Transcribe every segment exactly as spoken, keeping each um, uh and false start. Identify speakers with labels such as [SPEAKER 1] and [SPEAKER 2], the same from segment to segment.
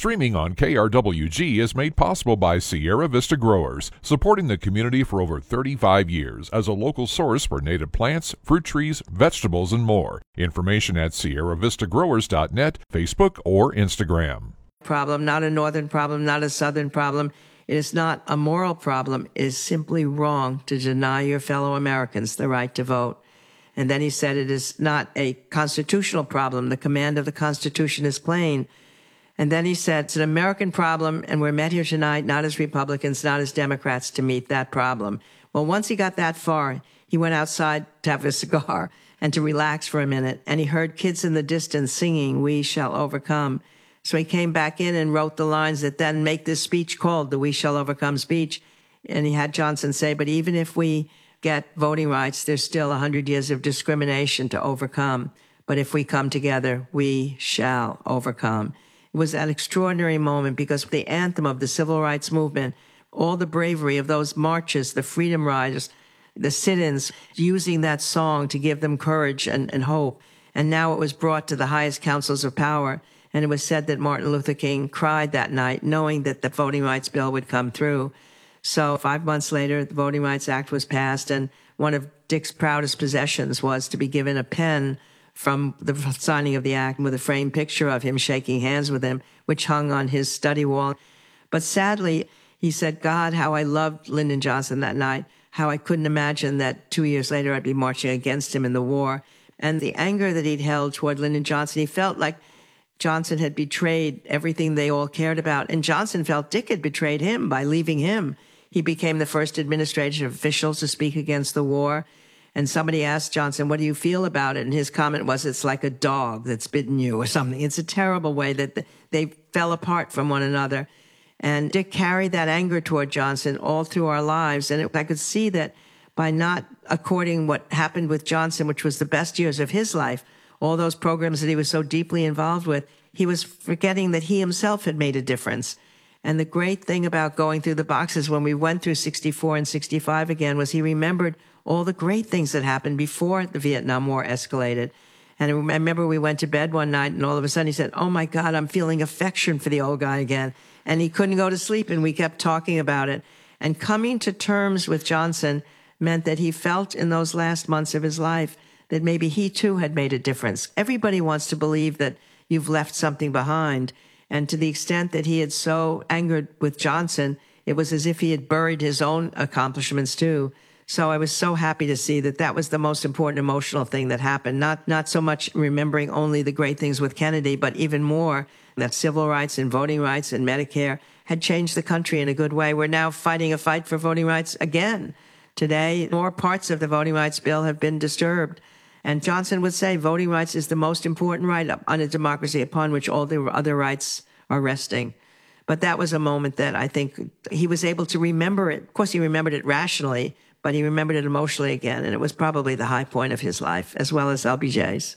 [SPEAKER 1] Streaming on K R W G is made possible by Sierra Vista Growers, supporting the community for over thirty-five years as a local source for native plants, fruit trees, vegetables, and more. Information at sierra vista growers dot net, Facebook, or Instagram.
[SPEAKER 2] Problem, not a northern problem, not a southern problem. It is not a moral problem. It is simply wrong to deny your fellow Americans the right to vote. And then he said it is not a constitutional problem. The command of the Constitution is plain. And then he said it's an American problem, and we're met here tonight not as Republicans, not as Democrats, to meet that problem. Well, once he got that far, he went outside to have a cigar and to relax for a minute, and he heard kids in the distance singing, "We Shall Overcome." So he came back in and wrote the lines that then make this speech called the "We Shall Overcome" speech. And he had Johnson say, but even if we get voting rights, there's still one hundred years of discrimination to overcome. But if we come together, we shall overcome. It was an extraordinary moment because the anthem of the civil rights movement, all the bravery of those marches, the freedom riders, the sit-ins, using that song to give them courage and, and hope. And now it was brought to the highest councils of power. And it was said that Martin Luther King cried that night, knowing that the voting rights bill would come through. So five months later, the Voting Rights Act was passed, and one of Dick's proudest possessions was to be given a pen from the signing of the act with a framed picture of him shaking hands with him, which hung on his study wall. But sadly, he said, God, how I loved Lyndon Johnson that night, how I couldn't imagine that two years later I'd be marching against him in the war. And the anger that he'd held toward Lyndon Johnson, he felt like Johnson had betrayed everything they all cared about. And Johnson felt Dick had betrayed him by leaving him. He became the first administrative official to speak against the war. And somebody asked Johnson, what do you feel about it? And his comment was, it's like a dog that's bitten you or something. It's a terrible way that they fell apart from one another. And Dick carried that anger toward Johnson all through our lives. And it, I could see that by not according what happened with Johnson, which was the best years of his life, all those programs that he was so deeply involved with, he was forgetting that he himself had made a difference. And the great thing about going through the boxes when we went through sixty-four and sixty-five again was he remembered all the great things that happened before the Vietnam War escalated. And I remember we went to bed one night and all of a sudden he said, oh my God, I'm feeling affection for the old guy again. And he couldn't go to sleep and we kept talking about it. And coming to terms with Johnson meant that he felt in those last months of his life that maybe he too had made a difference. Everybody wants to believe that you've left something behind. And to the extent that he had so angered with Johnson, it was as if he had buried his own accomplishments too. So I was so happy to see that that was the most important emotional thing that happened. Not, not so much remembering only the great things with Kennedy, but even more that civil rights and voting rights and Medicare had changed the country in a good way. We're now fighting a fight for voting rights again. Today, more parts of the voting rights bill have been disturbed. And Johnson would say voting rights is the most important right on a democracy upon which all the other rights are resting. But that was a moment that I think he was able to remember it. Of course, he remembered it rationally, but he remembered it emotionally again. And it was probably the high point of his life, as well as L B J's.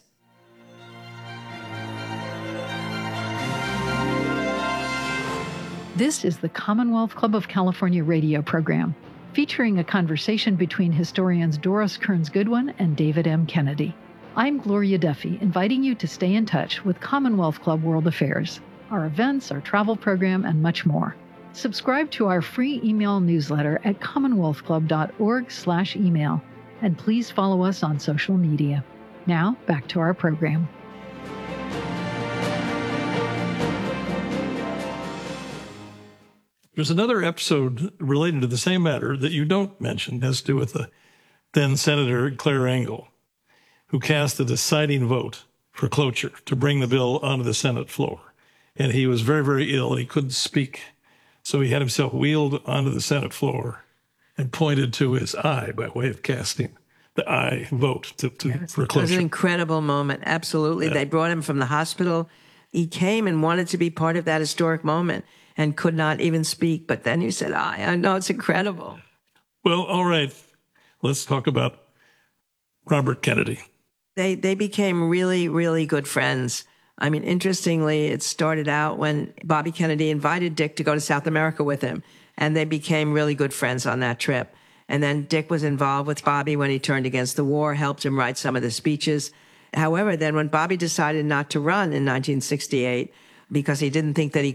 [SPEAKER 3] This is the Commonwealth Club of California radio program, featuring a conversation between historians Doris Kearns Goodwin and David M. Kennedy. I'm Gloria Duffy, inviting you to stay in touch with Commonwealth Club World Affairs, our events, our travel program, and much more. Subscribe to our free email newsletter at commonwealth club dot org slash email, and please follow us on social media. Now, back to our program.
[SPEAKER 4] There's another episode related to the same matter that you don't mention. It has to do with the then Senator Claire Engle, who cast the deciding vote for cloture to bring the bill onto the Senate floor. And he was very, very ill. He couldn't speak. So he had himself wheeled onto the Senate floor and pointed to his eye by way of casting the aye vote to, to, yes, for cloture.
[SPEAKER 2] It was an incredible moment. Absolutely. Yeah. They brought him from the hospital. He came and wanted to be part of that historic moment and could not even speak. But then he said, aye, I know, it's incredible.
[SPEAKER 4] Well, all right. Let's talk about Robert Kennedy.
[SPEAKER 2] They they became really, really good friends. I mean, interestingly, it started out when Bobby Kennedy invited Dick to go to South America with him, and they became really good friends on that trip. And then Dick was involved with Bobby when he turned against the war, helped him write some of the speeches. However, then when Bobby decided not to run in nineteen sixty-eight, because he didn't think that he